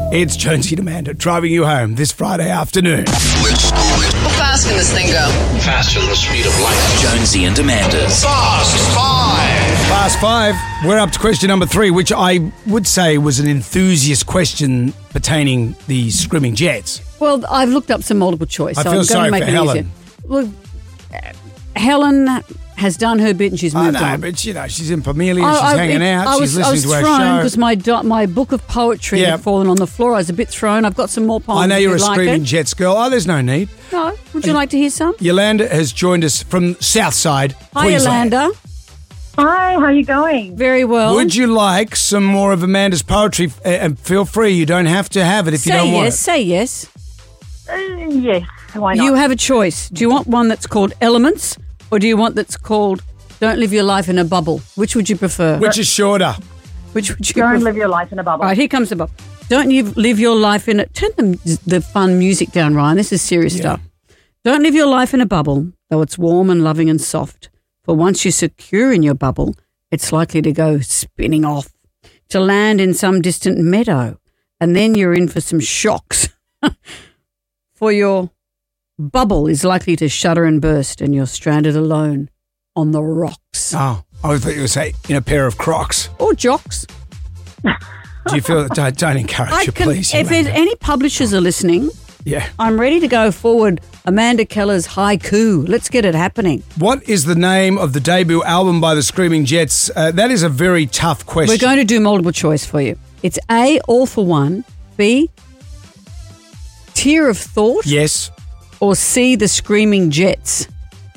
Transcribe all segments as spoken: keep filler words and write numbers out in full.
It's Jonesy and Amanda driving you home this Friday afternoon. How fast can this thing go? Faster than the speed of light. Jonesy and Amanda's Fast Five. Fast five. We're up to question number three, which I would say was an enthusiast question pertaining the Screaming Jets. Well, I've looked up some multiple choice. I so feel I'm sorry going to make for it Helen. easier. Look, uh, Helen has done her bit and she's I moved know, on. but you know, she's in Pamelia, I- she's I- hanging out, I was, she's I was listening to thrown our because show. my do- my book of poetry Yeah. had fallen on the floor. I was a bit thrown. I've got some more poems. I know if you're a you'd like Screaming it. Jets girl. Oh, there's no need. No, would you like to hear some? Yolanda has joined us from Southside, Hi, Queensland. Yolanda. Hi, how are you going? Very well. Would you like some more of Amanda's poetry? Uh, And feel free, you don't have to have it if say you don't want yes? it. Say yes. Uh, yes, why not? You have a choice. Do you want one that's called Elements, or do you want that's called Don't Live Your Life in a Bubble? Which would you prefer? Which is shorter? Which would you Don't prefer? live your life in a bubble. All right, here comes the bubble. Don't you live your life in a... Turn the, the fun music down, Ryan. This is serious Yeah. stuff. Don't live your life in a bubble, though it's warm and loving and soft. For once you're secure in your bubble, it's likely to go spinning off, to land in some distant meadow, and then you're in for some shocks. For your bubble is likely to shudder and burst, and you're stranded alone on the rocks. Oh, I thought you were saying in a pair of Crocs. Or jocks. Do you feel that? Don't, don't encourage I you, can, please. if there's Yolanda. any publishers are listening, Yeah. I'm ready to go forward. Amanda Keller's haiku. Let's get it happening. What is the name of the debut album by the Screaming Jets? Uh, that is a very tough question. We're going to do multiple choice for you. It's A, All for One, B, Tear of Thought, Yes. or C, The Screaming Jets.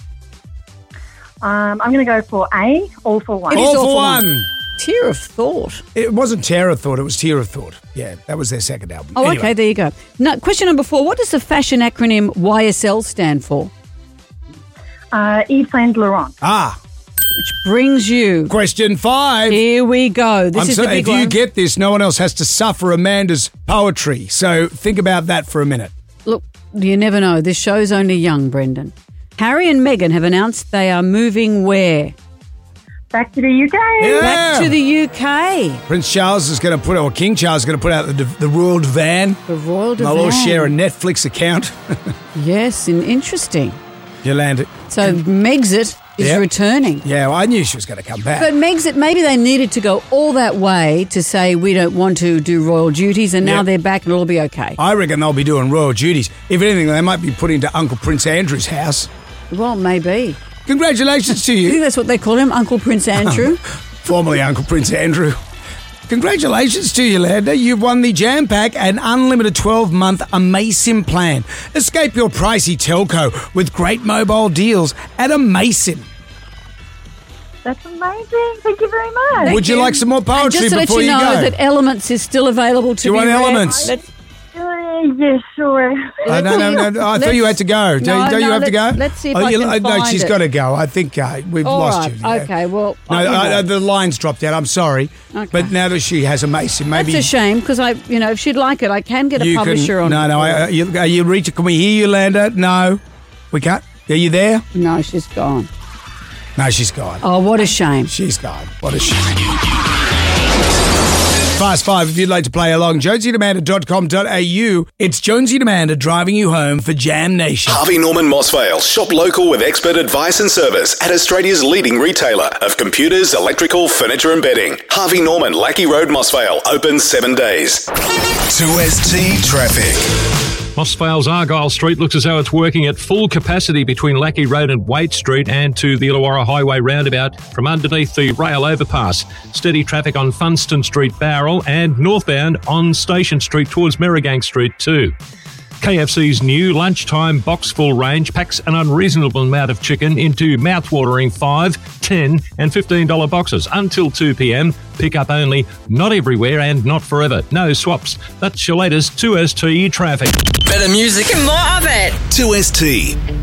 Um, I'm going to go for A, all for one. It is All All for for One. Tear of Thought. It wasn't Terror Thought, it was Tear of Thought. Yeah, that was their second album. Oh, Anyway. okay, there you go. Now, question number four. What does the fashion acronym Y S L stand for? Uh, Yves Saint Laurent. Ah, Which brings you... question five. Here we go. This I'm is so, the big if one. you get this, no one else has to suffer Amanda's poetry. So think about that for a minute. Look, you never know. This show's only young, Brendan. Harry and Meghan have announced they are moving where? Back to the U K. Yeah. Back to the U K. Prince Charles is going to put, or King Charles is going to put out the, the Royal Van. The Royal They'll all Divan. share a Netflix account. Yes, and interesting. Yolanda. So Megxit is Yep. returning. Yeah, well, I knew she was going to come back. But Megxit, maybe they needed to go all that way to say we don't want to do royal duties, and now Yep. they're back and it'll all be okay. I reckon they'll be doing royal duties. If anything, they might be put into Uncle Prince Andrew's house. Well, maybe. Congratulations to I think you, that's what they call him, Uncle Prince Andrew. formerly Uncle Prince Andrew. Congratulations to you, Yolanda. You've won the Jam Pack, an unlimited twelve-month Amasim plan. Escape your pricey telco with great mobile deals at Amasim. That's amazing. Thank you very much. Would you like some more And poetry just to let before you you, know go? that Elements is still available to Do you be want read. Elements? Let's- Uh, yes, sure. Uh, no, no, no. I thought you had to go. Don't, No, don't you no, have to go? let's- let's see if oh, I you, can uh, No, find she's it. got to go. I think uh, we've All lost right, you. yeah. okay, well, No, you know. uh, the line's dropped out. I'm sorry. Okay. But now that she has a Mason, maybe That's a shame because I, you know, if she'd like it, I can get a you publisher can. on. No, no. I, uh, you, are you reaching? Can we hear you, Yolanda? No, we can't. Are you there? No, she's gone. No, she's gone. Oh, what a shame. She's gone. What a shame. Fast Five, if you'd like to play along, jonesy and amanda dot com dot a u. It's Jonesy and Amanda driving you home for Jam Nation. Harvey Norman Mossvale. Shop local with expert advice and service at Australia's leading retailer of computers, electrical, furniture and bedding. Harvey Norman, Lackey Road, Mossvale. Open seven days. two S T traffic. Mossvale's Argyle Street looks as though it's working at full capacity between Lackey Road and Waite Street and to the Illawarra Highway roundabout from underneath the rail overpass. Steady traffic on Funston Street, Bowral, and northbound on Station Street towards Merrigang Street too. K F C's new lunchtime box full range packs an unreasonable amount of chicken into mouth-watering five, ten and fifteen dollars boxes until two p.m. Pick up only, not everywhere and not forever. No swaps. That's your latest two S T traffic. Better music and more of it. two S T.